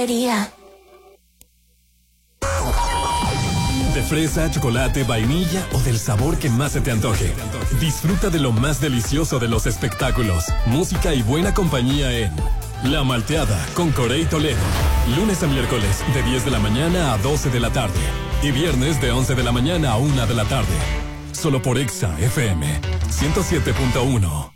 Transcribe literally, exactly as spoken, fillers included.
pastelería. De fresa, chocolate, vainilla o del sabor que más se te antoje. Disfruta de lo más delicioso de los espectáculos, música y buena compañía en La Malteada con Corey Toledo. Lunes a miércoles de diez de la mañana a doce de la tarde. Y viernes de once de la mañana a una de la tarde. Solo por Exa F M ciento siete punto uno.